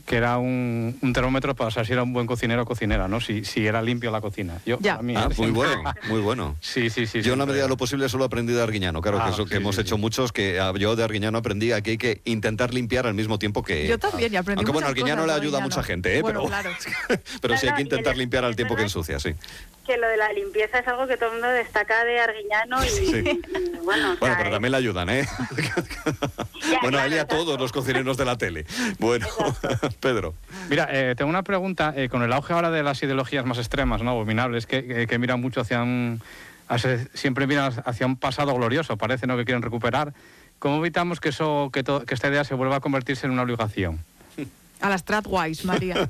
que era un termómetro para saber si era un buen cocinero o cocinera, ¿no? Si era limpio la cocina. Muy bueno, muy bueno. Sí. Yo en la medida de lo posible solo aprendí de Arguiñano, claro, que eso que hemos hecho muchos, que yo de Arguiñano aprendí que hay que intentar limpiar al mismo tiempo que... Yo también, y aprendí. Aunque bueno, muchas Arguiñano cosas, le ayuda a mucha gente, bueno, pero, claro. pero sí hay que intentar limpiar al tiempo que ensucia, sí. Que lo de la limpieza es algo que todo el mundo destaca de Arguiñano y bueno, pero también le ayudan, ¿eh? Bueno, a él y a todos los cocineros de la tele. Bueno, Pedro. Mira, tengo una pregunta. Con el auge ahora de las ideologías más extremas, ¿no? Abominables, que miran mucho siempre miran hacia un pasado glorioso, parece, ¿no? Que quieren recuperar. ¿Cómo evitamos que esta idea se vuelva a convertirse en una obligación? A las Stradwise, María.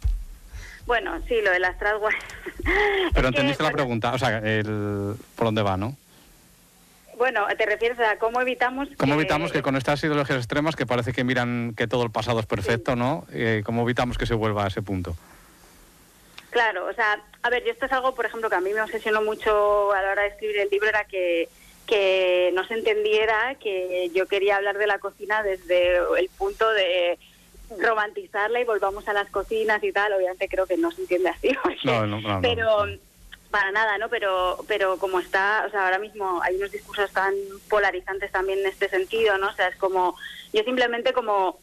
Bueno, sí, lo de las Stradwise. Pero entendiste la pregunta, o sea, por dónde va, ¿no? Bueno, te refieres a cómo evitamos que con estas ideologías extremas que parece que miran que todo el pasado es perfecto, ¿no? ¿Cómo evitamos que se vuelva a ese punto? Claro, o sea, a ver, yo esto es algo, por ejemplo, que a mí me obsesionó mucho a la hora de escribir el libro, era que no se entendiera que yo quería hablar de la cocina desde el punto de romantizarla y volvamos a las cocinas y tal. Obviamente creo que no se entiende así, no. Pero para nada, ¿no? Pero como está, o sea, ahora mismo hay unos discursos tan polarizantes también en este sentido, ¿no? O sea, es como, yo simplemente como,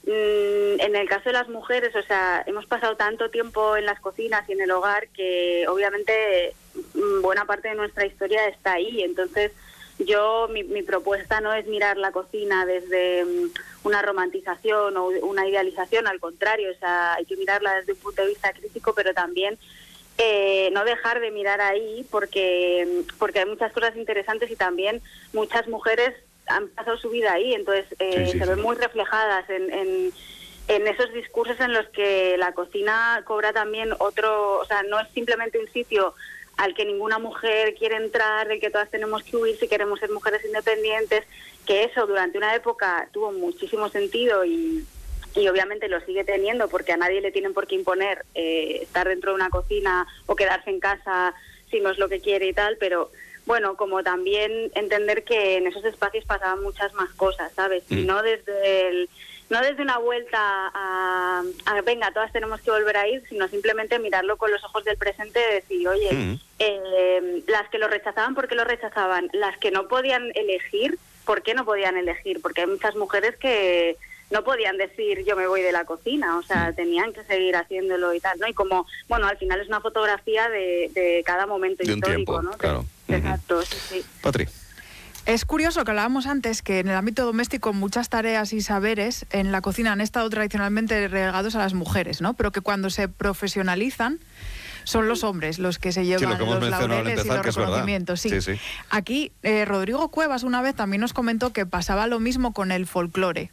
en el caso de las mujeres, o sea, hemos pasado tanto tiempo en las cocinas y en el hogar que obviamente buena parte de nuestra historia está ahí. Entonces, mi propuesta no es mirar la cocina desde una romantización o una idealización, al contrario, o sea, hay que mirarla desde un punto de vista crítico, pero también no dejar de mirar ahí porque hay muchas cosas interesantes y también muchas mujeres han pasado su vida ahí, entonces se ven muy reflejadas en esos discursos en los que la cocina cobra también otro, o sea, no es simplemente un sitio al que ninguna mujer quiere entrar, del que todas tenemos que huir si queremos ser mujeres independientes, que eso durante una época tuvo muchísimo sentido y obviamente lo sigue teniendo porque a nadie le tienen por qué imponer estar dentro de una cocina o quedarse en casa si no es lo que quiere y tal, pero bueno, como también entender que en esos espacios pasaban muchas más cosas, ¿sabes? Y no desde una vuelta a venga, todas tenemos que volver a ir, sino simplemente mirarlo con los ojos del presente y decir, oye, las que lo rechazaban, ¿por qué lo rechazaban? Las que no podían elegir, ¿por qué no podían elegir? Porque hay muchas mujeres que no podían decir yo me voy de la cocina, o sea, tenían que seguir haciéndolo y tal, ¿no? Y como, bueno, al final es una fotografía de cada momento de histórico, un tiempo, ¿no? Claro. Exacto, sí. Patri. Es curioso que hablábamos antes que en el ámbito doméstico muchas tareas y saberes en la cocina han estado tradicionalmente relegados a las mujeres, ¿no? Pero que cuando se profesionalizan son los hombres los que se llevan los laureles y los reconocimientos. Sí. Aquí Rodrigo Cuevas una vez también nos comentó que pasaba lo mismo con el folclore.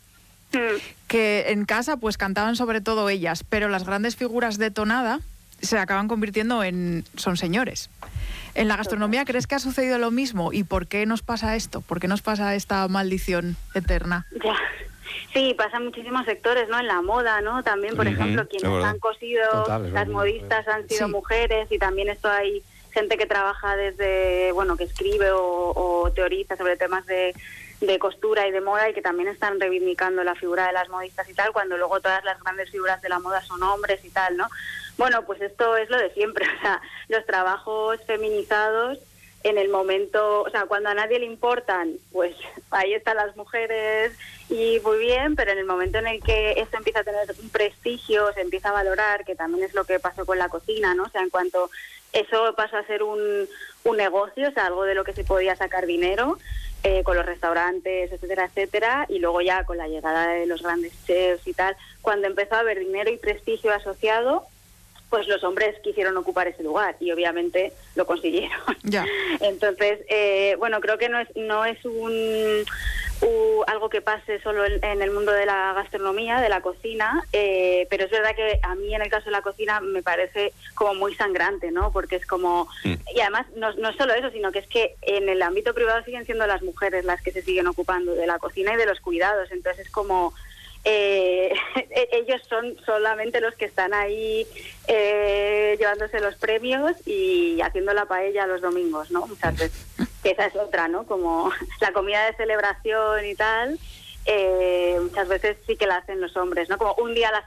Que en casa pues cantaban sobre todo ellas, pero las grandes figuras de tonada se acaban convirtiendo son señores. ¿En la gastronomía crees que ha sucedido lo mismo? ¿Y por qué nos pasa esto? ¿Por qué nos pasa esta maldición eterna? Ya. Sí, pasa en muchísimos sectores, ¿no? En la moda, ¿no? También, por ejemplo, quienes han cosido, las modistas han sido mujeres, y también esto hay gente que trabaja desde, bueno, que escribe o teoriza sobre temas de costura y de moda y que también están reivindicando la figura de las modistas y tal, cuando luego todas las grandes figuras de la moda son hombres y tal, ¿no? Bueno, pues esto es lo de siempre, o sea, los trabajos feminizados en el momento, o sea, cuando a nadie le importan, pues ahí están las mujeres y muy bien, pero en el momento en el que esto empieza a tener un prestigio, se empieza a valorar, que también es lo que pasó con la cocina, ¿no? O sea, en cuanto eso pasó a ser un negocio, o sea, algo de lo que se podía sacar dinero, con los restaurantes, etcétera, etcétera, y luego ya con la llegada de los grandes chefs y tal, cuando empezó a haber dinero y prestigio asociado, pues los hombres quisieron ocupar ese lugar y obviamente lo consiguieron. Ya. Entonces, bueno, creo que no es algo que pase solo en el mundo de la gastronomía, de la cocina, pero es verdad que a mí en el caso de la cocina me parece como muy sangrante, ¿no? Porque es como... Y además no es solo eso, sino que es que en el ámbito privado siguen siendo las mujeres las que se siguen ocupando de la cocina y de los cuidados, entonces es como... ellos son solamente los que están ahí llevándose los premios y haciendo la paella los domingos, ¿no? Muchas veces. Que esa es otra, ¿no? Como la comida de celebración y tal, muchas veces sí que la hacen los hombres, ¿no? Como un día a la